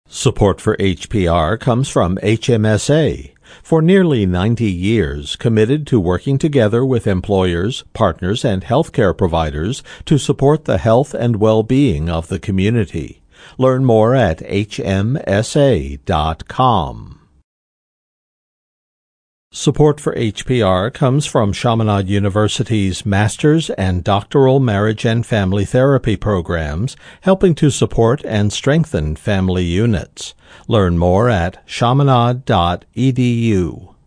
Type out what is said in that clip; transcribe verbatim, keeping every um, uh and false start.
Support for H P R comes from H M S A, for nearly ninety years committed to working together with employers, partners, and healthcare providers to support the health and well-being of the community. Learn more at H M S A dot com. Support for H P R comes from Chaminade University's Master's and Doctoral Marriage and Family Therapy programs, helping to support and strengthen family units. Learn more at chaminade dot e d u.